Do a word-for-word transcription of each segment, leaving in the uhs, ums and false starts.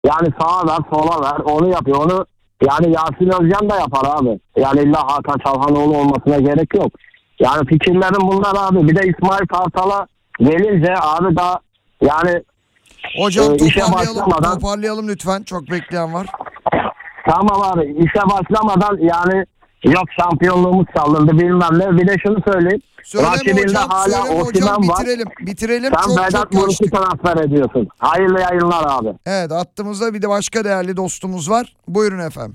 Yani sağa ver, sola ver, onu yapıyor. Onu yani Yasin Özcan da yapar abi. Yani illa Hakan Çalhanoğlu olmasına gerek yok. Yani fikirlerim bunlar abi. Bir de İsmail Kartal'a gelince abi daha yani Hocam e, işe toparlayalım, başlamadan toparlayalım lütfen. Çok bekleyen var. tamam abi, işe başlamadan yani yok şampiyonluğumuz çalındı bilmem ne. Bir de şunu söyleyeyim. Söyleme Rakibinde hocam, hala söyleme hocam, Osimhen var. bitirelim. Bitirelim, Sen çok Vedat çok Muriç'i kaçtık. transfer ediyorsun. Hayırlı yayınlar abi. Evet, hattımızda bir de başka değerli dostumuz var. Buyurun efendim.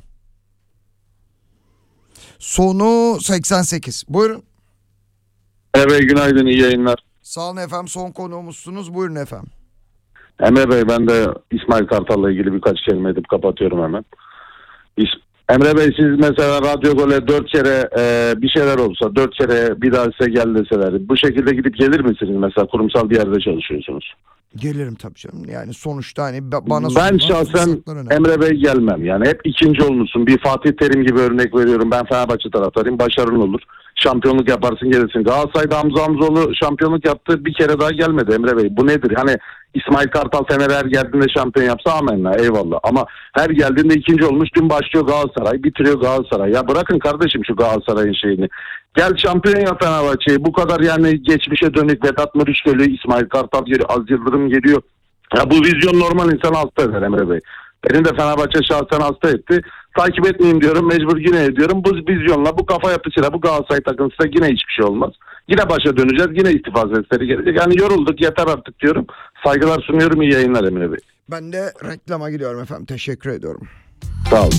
Sonu seksen sekiz. Buyurun. Evet, günaydın, iyi yayınlar. Sağ olun efendim, son konuğumuzsunuz. Buyurun efendim. Emre Bey, ben de İsmail Kartal'la ilgili birkaç kelime edip kapatıyorum hemen. İs- Emre Bey, siz mesela Radyo Gol'e dört kere e, bir şeyler olsa, dört kere bir daha size gel deseler, bu şekilde gidip gelir misiniz mesela, kurumsal bir yerde çalışıyorsunuz? Gelirim tabii canım. Yani sonuçta hani bana Ben sunulan şahsen fırsatlar önemli. Emre Bey gelmem. Yani hep ikinci olmuşsun. Bir Fatih Terim gibi örnek veriyorum. Ben Fenerbahçe taraftarıyım. Başarılı olur. Şampiyonluk yaparsın, gelirsin. Galatasaray'da Hamza Hamzoğlu şampiyonluk yaptı. Bir kere daha gelmedi Emre Bey. Bu nedir? Hani İsmail Kartal Fener'e her geldiğinde şampiyon yapsa amenna, eyvallah. Ama her geldiğinde ikinci olmuş. Dün başlıyor Galatasaray, bitiriyor Galatasaray. Ya bırakın kardeşim şu Galatasaray'ın şeyini. Gel şampiyon yap Fenerbahçe'yi. Bu kadar yani geçmişe dönük Vedat Muriç geliyor, İsmail Kartal geliyor, Az Yıldırım geliyor. Ya bu vizyon normal insan hasta eder Emre Bey. Beni de Fenerbahçe şahsen hasta etti. Takip etmeyeyim diyorum, mecbur yine ediyorum. Bu vizyonla, bu kafa yapısıyla, bu Galatasaray takıntısıyla yine hiçbir şey olmaz. Yine başa döneceğiz, yine istifa sesleri gelecek. Yani yorulduk, yeter artık diyorum. Saygılar sunuyorum, iyi yayınlar Emre Bey. Ben de reklama gidiyorum efendim. Teşekkür ediyorum. Sağ olun.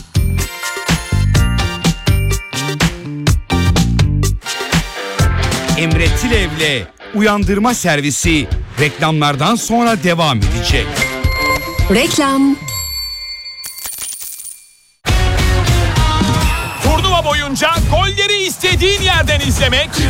Emre Tilev'le Uyandırma Servisi reklamlardan sonra devam edecek. Reklam. Turnuva boyunca golleri istediğin yerden izlemek